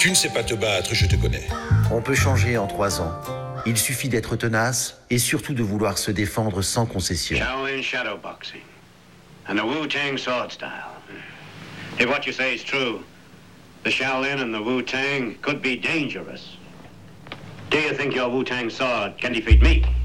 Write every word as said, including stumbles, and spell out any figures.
Tu ne sais pas te battre, je te connais. On peut changer en trois ans. Il suffit d'être tenace et surtout de vouloir se défendre sans concession. Shaolin shadowboxing and the Wu-Tang sword style. If what you say is true, the Shaolin and the Wu-Tang could be dangerous. Do you think your Wu-Tang sword can defeat me?